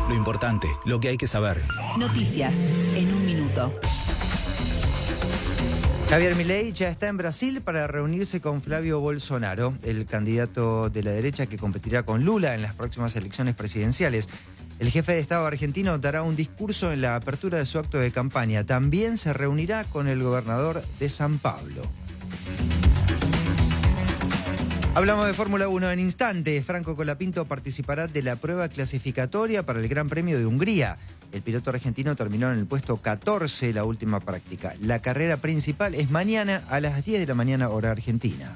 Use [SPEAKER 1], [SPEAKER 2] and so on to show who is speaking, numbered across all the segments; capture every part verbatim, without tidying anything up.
[SPEAKER 1] Lo importante, lo que hay que saber.
[SPEAKER 2] Noticias en un minuto.
[SPEAKER 3] Javier Milei ya está en Brasil para reunirse con Flavio Bolsonaro, el candidato de la derecha que competirá con Lula en las próximas elecciones presidenciales. El jefe de Estado argentino dará un discurso en la apertura de su acto de campaña. También se reunirá con el gobernador de San Pablo. Hablamos de Fórmula uno en instantes. Franco Colapinto participará de la prueba clasificatoria para el Gran Premio de Hungría. El piloto argentino terminó en el puesto catorce la última práctica. La carrera principal es mañana a las diez de la mañana, hora argentina.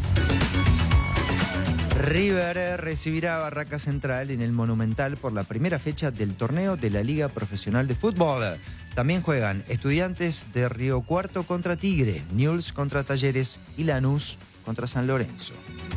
[SPEAKER 3] River recibirá a Barraca Central en el Monumental por la primera fecha del torneo de la Liga Profesional de Fútbol. También juegan Estudiantes de Río Cuarto contra Tigre, Newell's contra Talleres y Lanús contra San Lorenzo.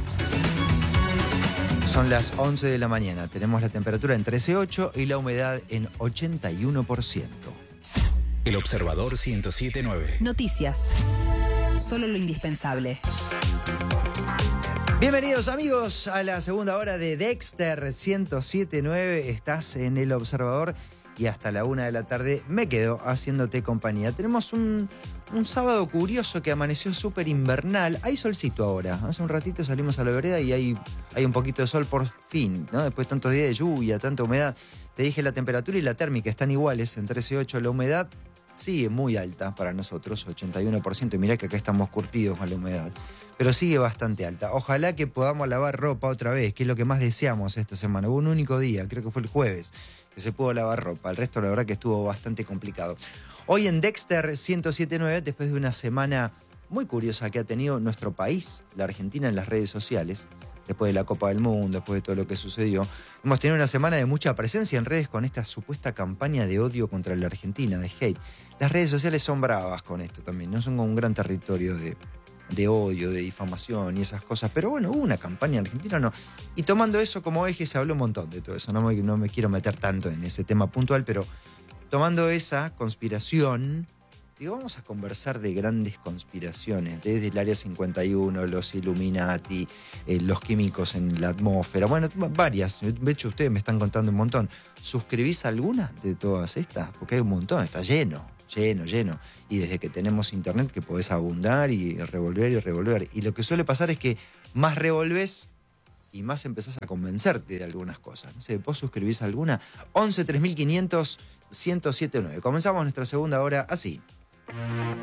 [SPEAKER 3] Son las once de la mañana. Tenemos la temperatura en trece punto ocho y la humedad en ochenta y uno por ciento.
[SPEAKER 1] El Observador ciento siete punto nueve.
[SPEAKER 2] Noticias. Solo lo indispensable.
[SPEAKER 3] Bienvenidos amigos a la segunda hora de Dexter ciento siete punto nueve. Estás en El Observador y hasta la una de la tarde me quedo haciéndote compañía. Tenemos un, un sábado curioso que amaneció súper invernal. Hay solcito ahora. Hace un ratito salimos a la vereda y hay, hay un poquito de sol por fin, ¿no? Después de tantos días de lluvia, tanta humedad. Te dije la temperatura y la térmica están iguales en trece punto ocho. La humedad sigue muy alta para nosotros, ochenta y uno por ciento. Y mirá que acá estamos curtidos con la humedad. Pero sigue bastante alta. Ojalá que podamos lavar ropa otra vez, que es lo que más deseamos esta semana. Hubo un único día, creo que fue el jueves, que se pudo lavar ropa. El resto, la verdad, que estuvo bastante complicado. Hoy en Dexter ciento siete punto nueve, después de una semana muy curiosa que ha tenido nuestro país, la Argentina, en las redes sociales, después de la Copa del Mundo, después de todo lo que sucedió, hemos tenido una semana de mucha presencia en redes con esta supuesta campaña de odio contra la Argentina, de hate. Las redes sociales son bravas con esto también, no son como un gran territorio de... de odio, de difamación y esas cosas. Pero bueno, hubo una campaña en Argentina, ¿no? Y tomando eso como eje se habló un montón de todo eso. No me, no me quiero meter tanto en ese tema puntual, pero tomando esa conspiración, digo, vamos a conversar de grandes conspiraciones, desde el Área cincuenta y uno, los Illuminati, eh, los químicos en la atmósfera, bueno, varias. De hecho, ustedes me están contando un montón. ¿Suscribís a alguna de todas estas? Porque hay un montón, está lleno. Lleno, lleno. Y desde que tenemos internet que podés abundar y revolver y revolver. Y lo que suele pasar es que más revolvés y más empezás a convencerte de algunas cosas. No sé, ¿vos suscribís a alguna? once tres mil quinientos ciento siete punto nueve. Comenzamos nuestra segunda hora así.